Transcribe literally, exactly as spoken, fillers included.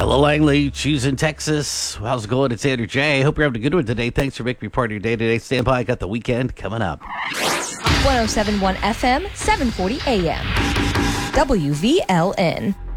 Hello, Langley. Choose in Texas. How's it going? It's Andrew J. Hope you're having a good one today. Thanks for making me part of your day today. Stand by. I got the weekend coming up. one oh seven point one F M, seven forty A M. W V L N.